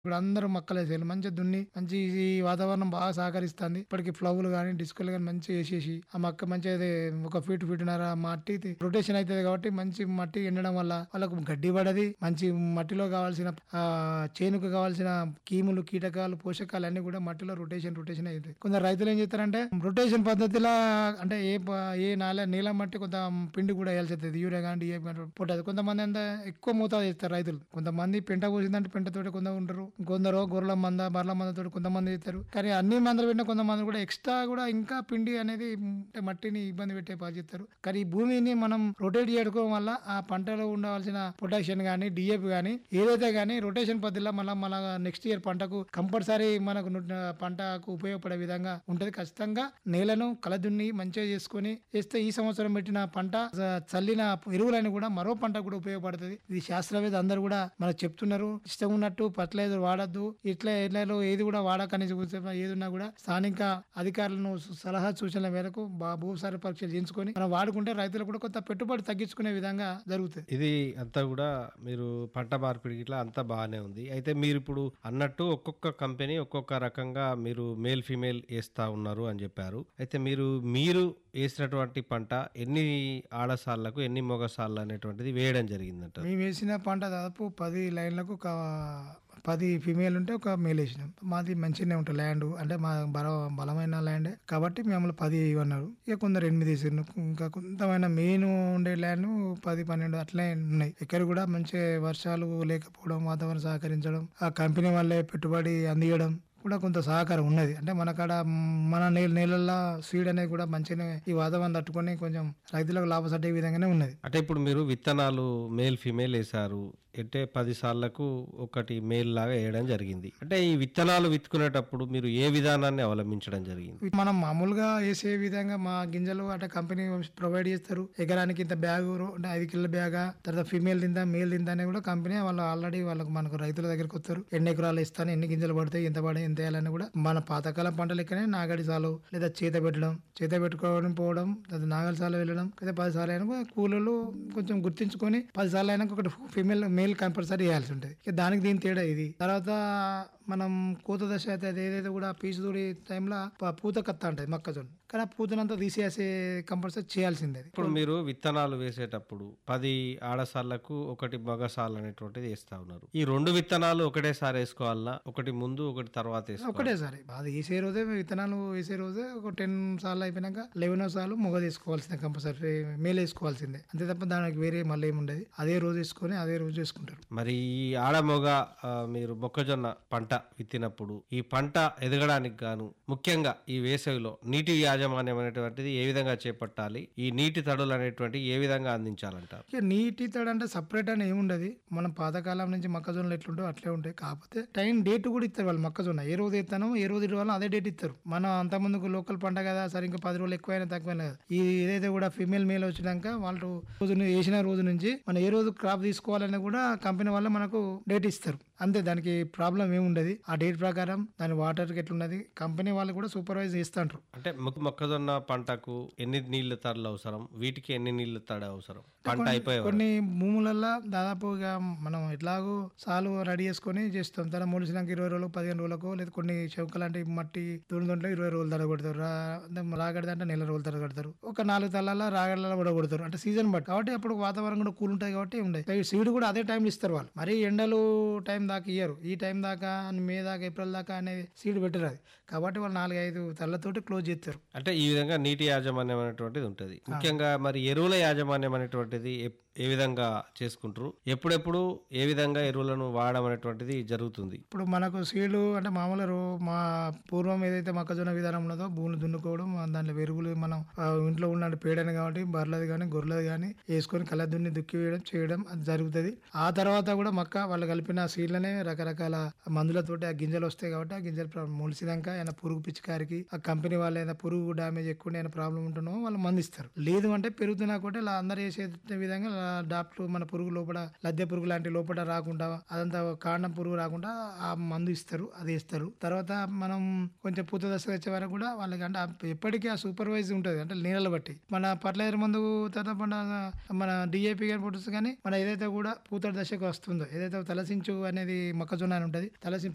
ఇప్పుడు అందరూ మొక్కలేసేయాలి. మంచిగా దున్ని మంచి ఈ వాతావరణం బాగా సహకరిస్తుంది. ఇప్పటికి ఫ్లవ్‌లు గాని, డిస్కులు గాని మంచిగా ఏసేసి, ఆ మొక్క మంచిగా అది ఒక ఫీటున్నర మట్టి రొటేషన్ అయితది కాబట్టి మంచి మట్టి ఎండడం వల్ల వాళ్ళకు గడ్డి పడది. మంచి మట్టిలో కావాల్సిన చేనుకు కావాల్సిన కీములు, కీటకాలు, పోషకాలు అన్నీ కూడా మట్టిలో రొటేషన్ అయితాయి. కొందరు రైతులు ఏం చేస్తారంటే రొటేషన్ పద్ధతిలా అంటే ఏ నేల మట్టి కొంత పిండి కూడా వేయాల్సి వస్తది. యూరియా గాని, డీఏపీ గాని పొటాష్. కొంతమంది అంతా ఎక్కువ మోతాదు చేస్తారు రైతులు. కొంతమంది పెంట కోసిందంటే పెంటతోటి కొందరు ఉంటారు. కొందరు గొర్రెల మంద, బర్రెల మందతోటి కొంతమంది చేస్తారు. కానీ అన్ని మందులు పెట్టిన కొంతమంది కూడా ఎక్స్ట్రా కూడా ఇంకా పిండి అనేది అంటే మట్టిని ఇబ్బంది పెట్టే పని చేస్తారు. కానీ ఈ భూమిని మనం రొటేట్ చేయడం వల్ల ఆ పంటలో ఉండవలసిన పొటాషియం గానీ, డీఏపీ గానీ ఏదైతే గానీ రొటేషన్ పద్ధతిలో మన నెక్స్ట్ ఇయర్ పంటకు కంపల్సరీ మనకు పంటకు ఉపయోగపడే విధంగా ఉంటది. ఖచ్చితంగా నేలను కలదున్ని మంచిగా చేసుకొని చేస్తే ఈ సంవత్సరం పెట్టిన పంట చల్లిన ఎరువులని కూడా మరో పంట కూడా ఉపయోగపడుతుంది. ఇది శాస్త్రవేత్త అందరూ కూడా మనకు చెప్తున్నారు. ఇష్టం ఉన్నట్టు ఫర్టిలైజర్ వాడద్దు, ఇట్లా ఏది కూడా వాడకని ఏది ఉన్నా కూడా స్థానిక అధికారులను సలహా సూచనల మేరకు భూసార పరీక్షలు చేయించుకొని మనం వాడుకుంటే రైతులు కూడా కొంత పెట్టుబడి తగ్గించుకునే విధంగా జరుగుతుంది. ఇది అంతా కూడా మీరు పంట మార్పిడి ఇట్లా అంతా బాగానే ఉంది. అయితే మీరు ఇప్పుడు అన్నట్టు ఒక్కొక్క కంపెనీ ఒక్కొక్క రకంగా మీరు మేల్ ఫీమేల్ వేస్తా ఉన్నారు అని చెప్పారు. అయితే మీరు వేసినటువంటి పంట ఎన్ని ఆడసాళ్లకు ఎన్ని మొగసాళ్ళు అనేటువంటిది వేయడం జరిగిందంట? మేము వేసిన పంట దాదాపు 10 లైన్లకు 10 ఫీమేల్ ఉంటే ఒక మేల్ వేసినాం. మాది మంచిగానే ఉంటుంది ల్యాండ్, అంటే మా బలమైన ల్యాండే కాబట్టి మేము 10 ఇవ్వన్నారు. ఇక కొందరు 8 వేసారు. ఇంకా కొంతమైన మెయిన్ ఉండే ల్యాండ్ 10, 12 అట్లే ఉన్నాయి. ఇక్కడ కూడా మంచి వర్షాలు లేకపోవడం, వాతావరణం సహకరించడం, ఆ కంపెనీ వాళ్ళే పెట్టుబడి అందియడం కూడా కొంత సహకారం ఉన్నది. అంటే మన కాడ మన నేలల్లో సీడ్ అనేది కూడా మంచిగానే ఈ వాతావరణం తట్టుకొని కొంచెం రైతులకు లాభసాటే విధంగానే ఉన్నది. అంటే ఇప్పుడు మీరు విత్తనాలు మేల్ ఫీమేల్ వేసారు అంటే 10 సార్లకు ఒకటి మేల్ లాగా వేయడం జరిగింది. అంటే ఈ విత్తనాలు విత్తుకునేటప్పుడు మీరు ఏ విధానాన్ని అవలంబించడం జరిగింది? మనం మామూలుగా వేసే విధంగా మా గింజలు అంటే కంపెనీ ప్రొవైడ్ చేస్తారు. ఎకరానికి ఇంత బ్యాగు అంటే 5 కిలోల బ్యాగా, తర్వాత ఫీమేల్ తిందా మేల్ తిందా అని కూడా కంపెనీ వాళ్ళు ఆల్రెడీ మనకు రైతుల దగ్గరికి వస్తారు. ఎన్ని ఎకరాలు ఇస్తాను, ఎన్ని గింజలు పడతాయి, ఎంత పడే ఎంత వేయాలని కూడా మన పాతకాలం పంట లెక్కనే నాగడి సాలు లేదా చేత పెట్టుకోవడం పోవడం, లేదా నాగలి సాలు వెళ్ళడం, లేదా 10 సార్లు అయినా కూలీలు కొంచెం గుర్తించుకొని 10 సార్లు అయినా ఒకటి ఫీమేల్ మేల్ కంపల్సరీ వేయాల్సి ఉంటుంది. దానికి దీని తేడా ఇది. తర్వాత మనం పూత దశ అయితే అది ఏదైతే కూడా పీచుదూడి టైంలో పూత కత్త ఉంటుంది మొక్కజొన్న, కానీ ఆ పూతనంతా తీసేసే కంపల్సరీ చేయాల్సిందే. ఇప్పుడు మీరు విత్తనాలు వేసేటప్పుడు 10 ఆడసాళ్లకు ఒకటి మగసాలు అనేటువంటిది వేస్తా ఉన్నారు. ఈ 2 విత్తనాలు ఒకటేసారి వేసుకోవాలన్నా, ఒకటి ముందు ఒకటి తర్వాత ఒకటేసారి? అది వేసే రోజే విత్తనాలు వేసే రోజే ఒక 10 సార్లు అయిపోయినాక 11వ సార్లు మొగ తీసుకోవాల్సిందే, కంపల్సరీ మేలు వేసుకోవాల్సిందే. అంతే తప్ప దానికి వేరే మళ్ళీ ఏముండదు. అదే రోజు వేసుకొని అదే రోజు వేసుకుంటారు. మరి ఈ ఆడ మొగ మీరు మొక్కజొన్న పంట విత్తినప్పుడు ఈ పంట ఎదగడానికి గాను ముఖ్యంగా ఈ వేసవిలో నీటి యాజమాన్యం అనేటువంటిది ఏ విధంగా చేపట్టాలి? ఈ నీటి తడులు అనేటువంటి ఏ విధంగా అందించాలంటారు? నీటి తడు అంటే సపరేట్ అని ఏముండదు. మనం పాతకాలం నుంచి మొక్కజొన్నలు ఎట్లుంటో అట్లే ఉంటాయి. కాకపోతే టైం డేట్ కూడా ఇస్తారు వాళ్ళు. మొక్కజొన్న ఏ రోజు ఎత్తానో ఏ రోజు ఇవ్వాలో అదే డేట్ ఇస్తారు. మనం అంత ముందుకు లోకల్ పంట కదా సరే ఇంకా 10 రోజులు ఎక్కువైనా తక్కువైనా కదా, ఈ ఏదైతే కూడా ఫీమేల్ మేల్ వచ్చినాక వాళ్ళు వేసిన రోజు నుంచి మనం ఏ రోజు క్రాప్ తీసుకోవాలని కూడా కంపెనీ వాళ్ళు మనకు డేట్ ఇస్తారు. అంతే, దానికి ప్రాబ్లం ఏముండదు. ఆ డేట్ ప్రకారం దాని వాటర్ ఎట్లున్నది కంపెనీ వాళ్ళు కూడా సూపర్వైజ్ చేస్తుంటారు. అంటే మొక్కజొన్న పంటకు ఎన్ని నీళ్ల తడులు అవసరం, వీటికి ఎన్ని నీళ్ల తడి అవసరం పంట అయిపోయే? కొన్ని భూములలో దాదాపుగా మనం ఎట్లాగో సాలు రెడీ చేసుకొని చేస్తాం. తన మొలిసినాక 20 రోజులు 15 రోజులకు, లేదా కొన్ని చౌక లాంటి మట్టి దొంట్లో 20 రోజులు తడ కొడతారు. రాగడితే అంటే నెల రోజులు తడ కొడతారు. ఒక 4 తల్లాల రాగడల కూడా కొడతారు. అంటే సీజన్ బట్టి కాబట్టి అప్పుడు వాతావరణం కూడా కూల్ ఉంటుంది కాబట్టి ఉండదు. సీడ్ కూడా అదే టైంలో ఇస్తారు వాళ్ళు. మరి ఎండలు టైం దాకా ఇయ్యరు. ఈ టైం దాకా మే దాకా ఏప్రిల్ దాకా అనేది సీడ్ పెట్టరు. అది కాబట్టి వాళ్ళు 4-5 తల్లతోటి క్లోజ్ చేస్తారు. అంటే ఈ విధంగా నీటి యాజమాన్యం అనేటువంటిది ఉంటుంది. ముఖ్యంగా మరి ఎరువుల యాజమాన్యం అనేటువంటిది ఏ విధంగా చేసుకుంటారు? ఎప్పుడెప్పుడు ఏ విధంగా ఎరువులను వాడడం అనేటువంటిది జరుగుతుంది? ఇప్పుడు మనకు సీడ్లు అంటే మామూలు మా పూర్వం ఏదైతే మొక్కజొన్న విధానం ఉన్నదో భూములు దున్నుకోవడం, దాంట్లో ఎరువులు మనం ఇంట్లో ఉన్న పేడని కాబట్టి బర్రెలది కానీ గొర్రెలది కానీ వేసుకొని కళ్ళ దున్ని దుక్కి వేయడం చేయడం అది జరుగుతుంది. ఆ తర్వాత కూడా వాళ్ళు కలిపిన సీడ్లనే రకరకాల మందులతోటి ఆ గింజలు వస్తాయి కాబట్టి ఆ గింజలు మొలిసినాక ఏమైనా పురుగు పిచికారికి ఆ కంపెనీ వాళ్ళు ఏదైనా పురుగు డామేజ్ ఎక్కువ ఏమైనా ప్రాబ్లం ఉంటున్నామో వాళ్ళు మందిస్తారు. లేదు అంటే పెరుగుతున్నా కూడా ఇలా అందరు వేసే విధంగా డాక్టర్ మన పురుగు లోపల లద్దె పురుగు లాంటి లోపల రాకుండా అదంతా కాండం పురుగు రాకుండా ఆ మందు ఇస్తారు, అది వేస్తారు. తర్వాత మనం కొంచెం పూత దశ వచ్చే వరకు కూడా వాళ్ళకి అంటే ఎప్పటికీ ఆ సూపర్వైజ్ ఉంటుంది. అంటే నీళ్ళని బట్టి మన ఫర్టిలైజర్ మందు తర్వాత మన డిఏపి కానీ పొట్టు కానీ మన ఏదైతే కూడా పూత దశకు వస్తుందో, ఏదైతే తలసించు అనేది మొక్కజొన్న అని ఉంటుంది, తలసించు